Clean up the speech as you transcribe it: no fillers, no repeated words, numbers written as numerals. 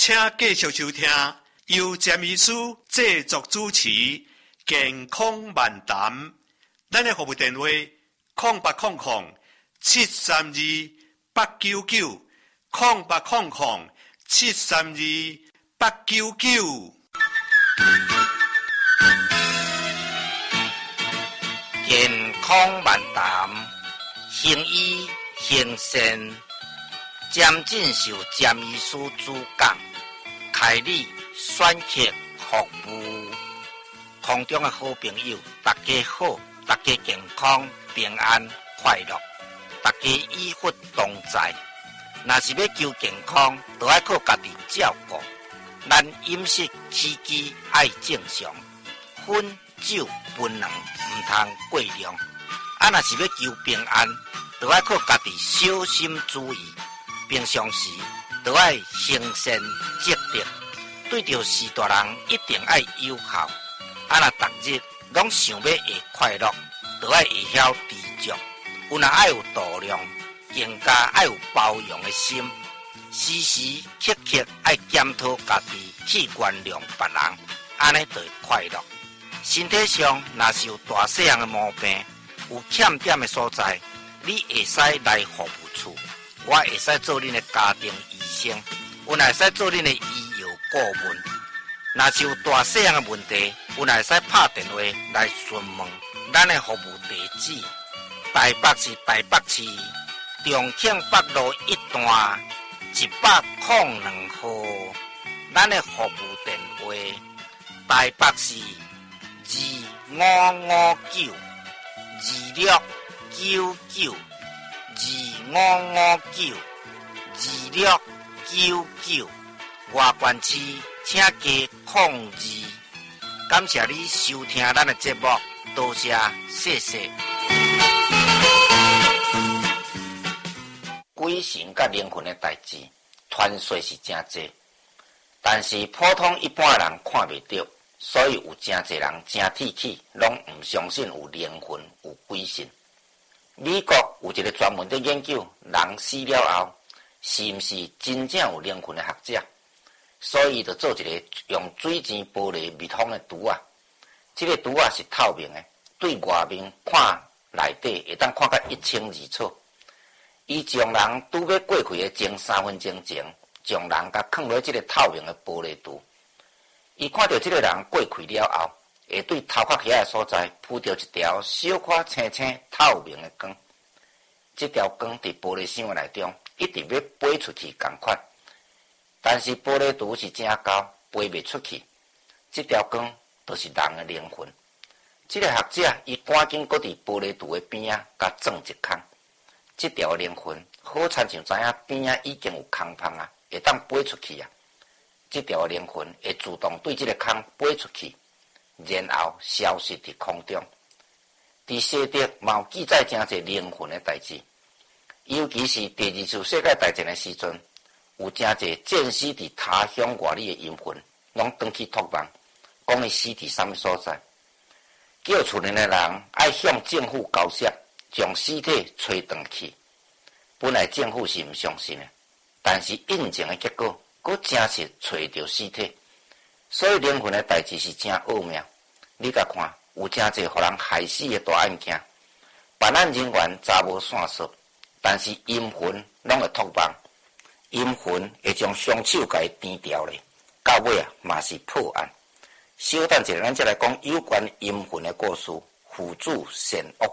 请继续收听由詹医师制作主持健康漫谈。咱的服务电话0800-732-899，0800-732-899。 健康漫谈，行医行善，詹进修詹医师主讲，开立选客服务。空中的好朋友，大家好，大家健康平安快乐，大家医福同在。若是要求健康，就要靠家己照顾。咱饮食起居爱正常，烟酒槟榔唔通过量。若是要求平安，就要靠家己小心注意。平常时就要行善积德，对着士大人一定要友好。若逐日拢想要会快乐，就要会晓知足。有若爱有度量，更加爱有包容的心。时时刻刻爱检讨家己去原谅别人，安尼就会快乐。身体上若是有大细样的毛病，有欠点的所在，你会使来服务处，我会使做恁的家庭医生，我会使做恁的医药顾问。若是有大细样的问题，我会使拍电话来询问。咱的服务地址：台北市台北市重庆北路一段102号。咱的服务电话：台北市2559259925592699。外县市请加02。感谢你收听咱的节目，多谢，谢谢。鬼神甲灵魂的代志，传说是真多，但是普通一般人看袂到，所以有真侪人真铁齿，拢唔相信有灵魂有鬼神。美国有一个专门在研究人死了后是毋是真正有灵魂的学者，所以就做一个用水晶玻璃密封的橱啊。这个橱啊是透明的，对外面看内底会当看到一清二楚。伊将人拄要过开的前3分钟前，将人甲放落这个透明的玻璃橱。伊看到这个人过开了后，会对头壳遐的所在铺着一条小可青青透明的光。这条光伫玻璃箱内中，一直要飞出去同款。但是玻璃橱是真高，飞袂出去。这条光就是人的灵魂。这个学者伊赶紧搁伫玻璃橱的边仔，甲装一空。这条灵魂好亲像知影边仔已经有空芳啊，会当飞出去啊。这条灵魂会自动对这个空飞出去，然后消失伫空中。伫西德嘛有记载真侪灵魂的代志，尤其是第2次世界大战的时阵，有真侪战死伫他乡外里的阴魂，拢转去托梦，讲伊死伫什么所在，叫厝内的人爱向政府交涉，将尸体吹转去。本来政府是唔相信的，但是印证的结果，佫真实找到尸体。所以灵魂的代志是真奥妙。你甲看，有真侪互人害死的大案件，办案人员查无线索，但是阴魂拢会托梦，阴魂会将凶手甲伊颠掉咧，到尾啊嘛是破案。稍等一下，咱再来讲有关阴魂的故事，辅助善恶